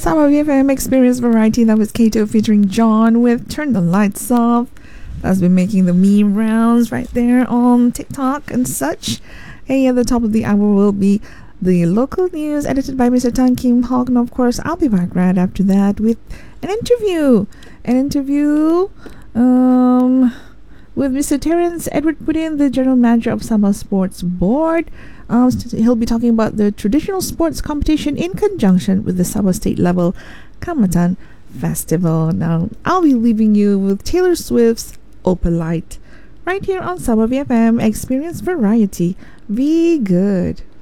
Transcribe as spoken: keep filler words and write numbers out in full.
Sabah V F M Experience Variety. That was Kato featuring John with Turn the Lights Off. That's been making the meme rounds right there on TikTok and such. Hey, at the top of the hour will be the local news edited by Mister Tan Kim Hog. And of course, I'll be back right after that with an interview. An interview um, with Mister Terence Edward Putin, the General Manager of Sabah Sports Board. Um, he'll be talking about the traditional sports competition in conjunction with the Sabah State Level Kamatan Festival. Now, I'll be leaving you with Taylor Swift's Opalite right here on Sabah V F M Experience Variety. Be good.